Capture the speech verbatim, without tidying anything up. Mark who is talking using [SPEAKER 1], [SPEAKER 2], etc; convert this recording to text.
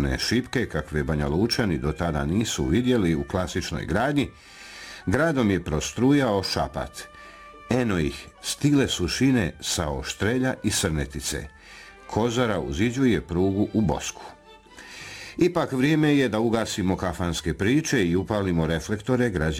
[SPEAKER 1] sigurne šipke kakve Banja Lučani do tada nisu vidjeli u klasičnoj gradnji, gradom je prostrujao šapat. Eno ih, stigle sušine sa Oštrelja i Srnetice. Kozara uziđuje prugu u Bosku. Ipak vrijeme je da ugasimo kafanske priče i upalimo reflektore građana